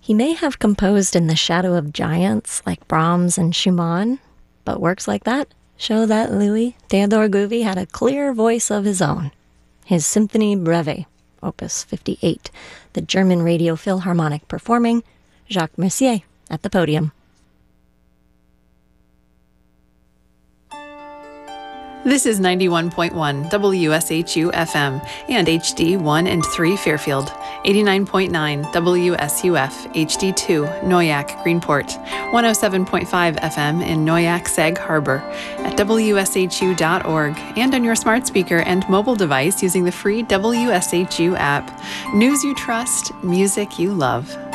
He may have composed in the shadow of giants like Brahms and Schumann, but works like that show that Louis Theodore Gouvy had a clear voice of his own. His Symphonie Breve, Opus 58, the German Radio Philharmonic performing, Jacques Messier at the podium. This is 91.1 WSHU FM and HD 1 and 3 Fairfield, 89.9 WSUF HD2 Noyak Greenport, 107.5 FM in Noyak Sag Harbor, at WSHU.org, and on your smart speaker and mobile device using the free WSHU app. News you trust, music you love.